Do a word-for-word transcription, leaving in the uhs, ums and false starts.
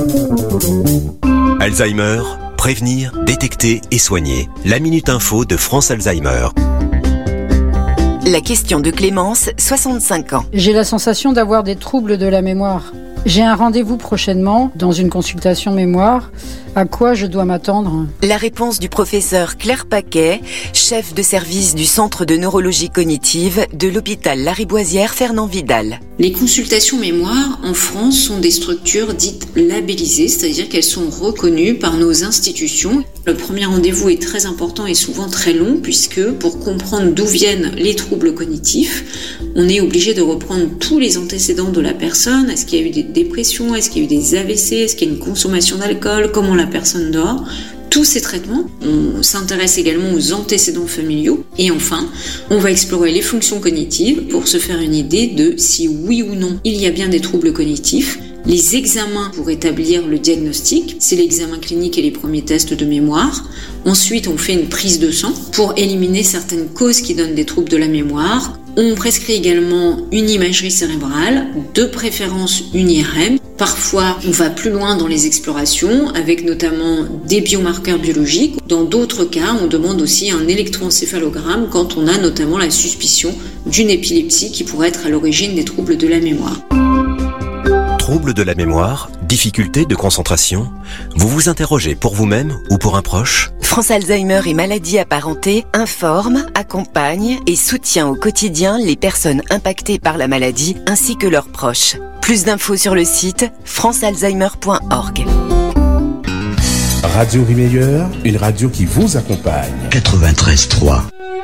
Alzheimer, prévenir, détecter et soigner. La Minute Info de France Alzheimer. La question de Clémence, soixante-cinq ans. J'ai la sensation d'avoir des troubles de la mémoire. J'ai un rendez-vous prochainement dans une consultation mémoire. À quoi je dois m'attendre ? La réponse du professeur Claire Paquet, chef de service du Centre de neurologie cognitive de l'hôpital Lariboisière Fernand Vidal. Les consultations mémoire en France sont des structures dites labellisées, c'est-à-dire qu'elles sont reconnues par nos institutions. Le premier rendez-vous est très important et souvent très long puisque pour comprendre d'où viennent les troubles cognitifs, on est obligé de reprendre tous les antécédents de la personne. Est-ce qu'il y a eu des dépressions ? Est-ce qu'il y a eu des A V C ? Est-ce qu'il y a une consommation d'alcool ? Comment la personne dort ? Tous ces traitements, on s'intéresse également aux antécédents familiaux. Et enfin, on va explorer les fonctions cognitives pour se faire une idée de si oui ou non il y a bien des troubles cognitifs. Les examens pour établir le diagnostic, c'est l'examen clinique et les premiers tests de mémoire. Ensuite, on fait une prise de sang pour éliminer certaines causes qui donnent des troubles de la mémoire. On prescrit également une imagerie cérébrale, de préférence une I R M. Parfois, on va plus loin dans les explorations, avec notamment des biomarqueurs biologiques. Dans d'autres cas, on demande aussi un électroencéphalogramme quand on a notamment la suspicion d'une épilepsie qui pourrait être à l'origine des troubles de la mémoire. Troubles de la mémoire, difficultés de concentration, vous vous interrogez pour vous-même ou pour un proche ? France Alzheimer et maladies apparentées informe, accompagne et soutient au quotidien les personnes impactées par la maladie ainsi que leurs proches. Plus d'infos sur le site france alzheimer point org. Radio Réveilleur, une radio qui vous accompagne. quatre-vingt-treize trois.